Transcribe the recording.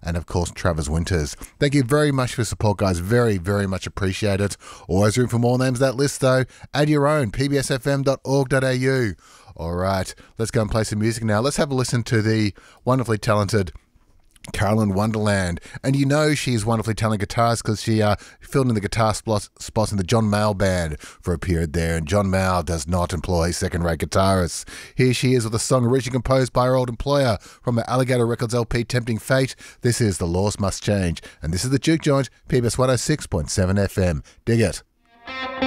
and of course Travis Winters. Thank you very much for your support, guys. Very, very much appreciate it. Always room for more names that list though. Add your own, pbsfm.org.au. All right, let's go and play some music now. Let's have a listen to the wonderfully talented Carolyn Wonderland. And you know she's wonderfully talented guitarist because she filled in the guitar spots in the John Mayall band for a period there, and John Mayall does not employ second-rate guitarists. Here she is with a song originally composed by her old employer from her Alligator Records LP, Tempting Fate. This is The Laws Must Change, and this is the Juke Joint, PBS 106.7 FM. Dig it.